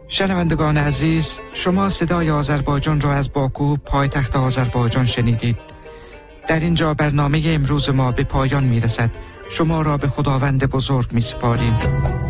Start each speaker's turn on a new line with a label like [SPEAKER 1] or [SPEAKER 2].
[SPEAKER 1] شنوندگان عزیز، شما صدای آذربایجان را از باکو پایتخت آذربایجان شنیدید. در اینجا برنامه امروز ما به پایان می رسد. شما را به خداوند بزرگ می سپاریم.